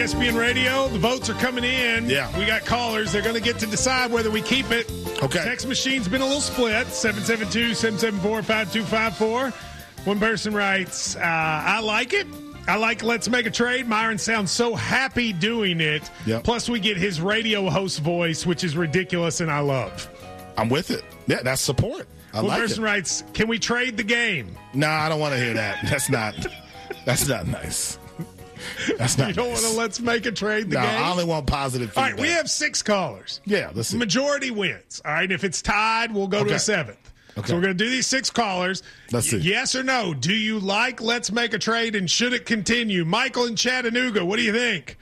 ESPN Radio, the votes are coming in. Yeah. We got callers. They're going to get to decide whether we keep it. Okay. Text machine's been a little split. 772-774-5254. One person writes, I like it. I like Let's Make a Trade. Myron sounds so happy doing it. Yep. Plus, we get his radio host voice, which is ridiculous and I love. I'm with it. Yeah, that's support. One person writes, can we trade the game? No, I don't want to hear that. That's not nice. That's not You don't nice. want to let's make a trade the No, game? I only want positive All feedback. right, we have 6 callers. Yeah, let's see. Majority wins. All right, if it's tied, we'll go to a 7th. Okay. So we're going to do these 6 callers. Let's see. Yes or no? Do you like Let's Make a Trade, and should it continue? Michael in Chattanooga, what do you think?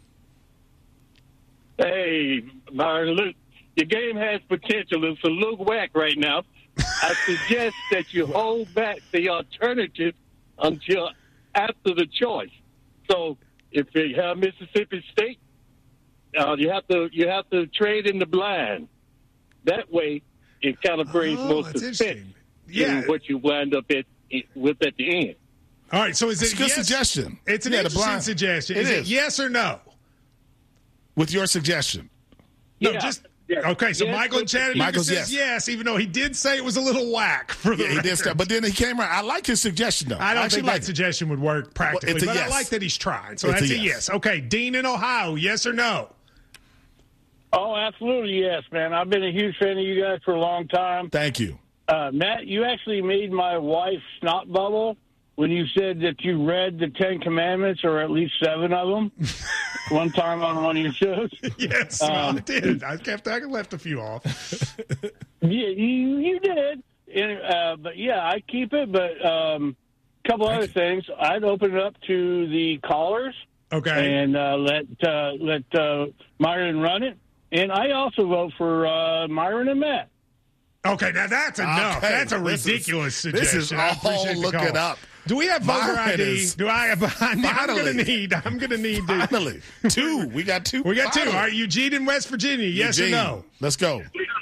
Hey, Myron, look, your game has potential. It's a little whack right now. I suggest that you hold back the alternative until after the choice. So if you have Mississippi State, you have to trade in the blind. That way, it kind of brings more suspense to what you wind up with at the end. All right, so is it It's a good suggestion. It's an interesting suggestion. Is it yes or no? With your suggestion. No, Yeah. just Yeah. okay. So Yes, Michael in Chattanooga Michael's says yes. even though he did say it was a little whack for the Yeah, he did record. stuff, but then he came around. I like his suggestion, though. I don't actually think that like it. suggestion would work practically, It's a but I yes. like that he's trying. So It's that's a a yes. yes. Okay, Dean in Ohio, yes or no? Oh, absolutely, yes, man. I've been a huge fan of you guys for a long time. Thank you. Matt, you actually made my wife snot bubble when you said that you read the 10 Commandments, or at least 7 of them, one time on one of your shows. Yes, I did. I left a few off. Yeah, you did. And, but, yeah, I keep it. But a couple other things. I'd open it up to the callers. Okay. And let Myron run it. And I also vote for Myron and Matt. Okay, now that's enough. Okay, That's a this ridiculous is- suggestion. this is I all appreciate the look call. it up. Do we have voter Myron ID? is- Do I have? I'm gonna Finally. need. to. Finally. 2. We got 2. We got 2. Finally. All right, Eugene in West Virginia. Yes Eugene, or no? Let's go.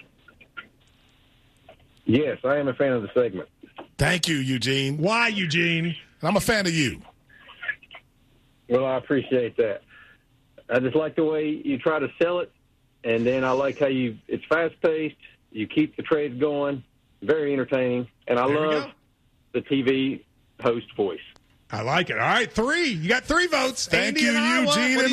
Yes, I am a fan of the segment. Thank you, Eugene. Why, Eugene? And I'm a fan of you. Well, I appreciate that. I just like the way you try to sell it, and then I like how it's fast-paced, you keep the trades going, very entertaining, and I There we love go. the TV host voice. I like it. All right, 3. You got 3 votes. Thank Andy you, in Iowa. Eugene What do in